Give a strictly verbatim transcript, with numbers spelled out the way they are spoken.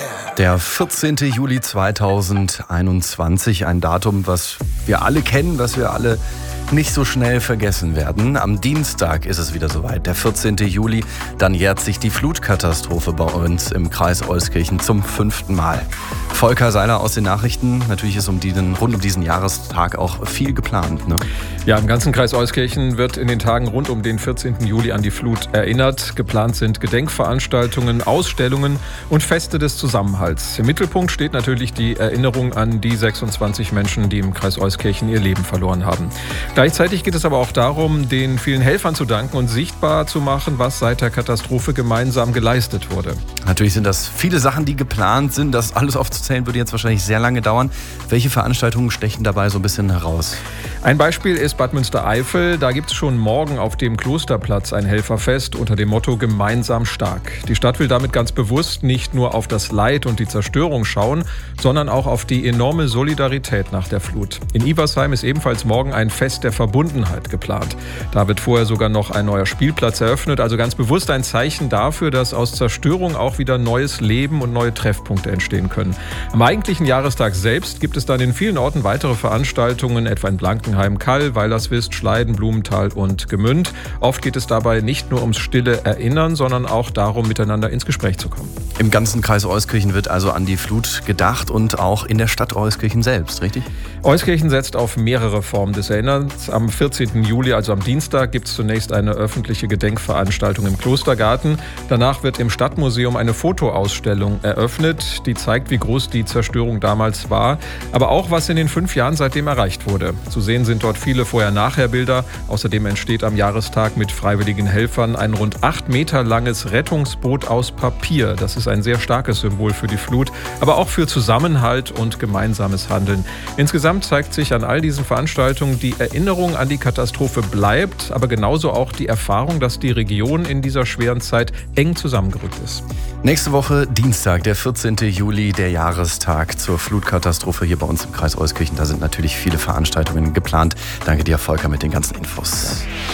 Der vierzehnte Juli zweitausendeinundzwanzig, ein Datum, was wir alle kennen, was wir alle nicht so schnell vergessen werden. Am Dienstag ist es wieder soweit, der vierzehnte Juli. Dann jährt sich die Flutkatastrophe bei uns im Kreis Euskirchen zum fünften Mal. Volker Seiler aus den Nachrichten. Natürlich ist um diesen, rund um diesen Jahrestag auch viel geplant, ne? Ja, im ganzen Kreis Euskirchen wird in den Tagen rund um den vierzehnten Juli an die Flut erinnert. Geplant sind Gedenkveranstaltungen, Ausstellungen und Feste des Zusammenhalts. Im Mittelpunkt steht natürlich die Erinnerung an die sechsundzwanzig Menschen, die im Kreis Euskirchen ihr Leben verloren haben. Gleichzeitig geht es aber auch darum, den vielen Helfern zu danken und sichtbar zu machen, was seit der Katastrophe gemeinsam geleistet wurde. Natürlich sind das viele Sachen, die geplant sind. Das alles aufzuzählen würde jetzt wahrscheinlich sehr lange dauern. Welche Veranstaltungen stechen dabei so ein bisschen heraus? Ein Beispiel ist Bad Münstereifel. Da gibt es schon morgen auf dem Klosterplatz ein Helferfest unter dem Motto Gemeinsam stark. Die Stadt will damit ganz bewusst nicht nur auf das Leid und die Zerstörung schauen, sondern auch auf die enorme Solidarität nach der Flut. In Iversheim ist ebenfalls morgen ein Fest der Verbundenheit geplant. Da wird vorher sogar noch ein neuer Spielplatz eröffnet, also ganz bewusst ein Zeichen dafür, dass aus Zerstörung auch wieder neues Leben und neue Treffpunkte entstehen können. Am eigentlichen Jahrestag selbst gibt es dann in vielen Orten weitere Veranstaltungen, etwa in Blankenheim, Kall, Weilerswist, Schleiden, Blumenthal und Gemünd. Oft geht es dabei nicht nur ums stille Erinnern, sondern auch darum, miteinander ins Gespräch zu kommen. Im ganzen Kreis Euskirchen wird also an die Flut gedacht und auch in der Stadt Euskirchen selbst, richtig? Euskirchen setzt auf mehrere Formen des Erinnerns. Am vierzehnten Juli, also am Dienstag, gibt es zunächst eine öffentliche Gedenkveranstaltung im Klostergarten. Danach wird im Stadtmuseum eine Fotoausstellung eröffnet, die zeigt, wie groß die Zerstörung damals war, aber auch, was in den fünf Jahren seitdem erreicht wurde. Zu sehen sind dort viele Vorher-Nachher-Bilder. Außerdem entsteht am Jahrestag mit freiwilligen Helfern ein rund acht Meter langes Rettungsboot aus Papier. Das ist ein sehr starkes Symbol für die Flut, aber auch für Zusammenhalt und gemeinsames Handeln. Insgesamt zeigt sich an all diesen Veranstaltungen, die Erinnerung an die Katastrophe bleibt, aber genauso auch die Erfahrung, dass die Region in dieser schweren Zeit eng zusammengerückt ist. Nächste Woche Dienstag, der vierzehnte Juli, der Jahrestag zur Flutkatastrophe hier bei uns im Kreis Euskirchen. Da sind natürlich viele Veranstaltungen geplant. Danke dir, Volker, mit den ganzen Infos.